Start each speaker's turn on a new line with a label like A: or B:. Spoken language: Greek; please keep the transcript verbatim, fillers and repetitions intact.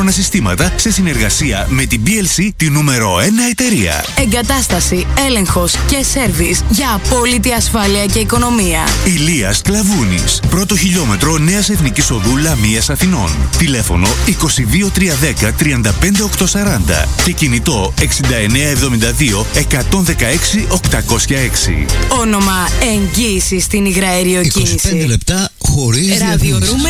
A: σύγχρονα συστήματα σε συνεργασία με την μπι ελ σι, τη νούμερο ένα εταιρεία.
B: Εγκατάσταση, έλεγχος και σέρβις για απόλυτη ασφάλεια και οικονομία.
A: Ηλίας Κλαβούνης. Πρώτο χιλιόμετρο Νέας Εθνικής Οδού Λαμίας Αθηνών. Τηλέφωνο είκοσι δύο τριακόσια δέκα τριάντα πέντε οκτακόσια σαράντα και κινητό εξήντα εννέα εβδομήντα δύο εκατόν δεκαέξι οκτακόσια έξι.
B: Όνομα εγγύηση στην υγραέριοκίνηση.
C: είκοσι πέντε λεπτά χωρίς διαφήμιση.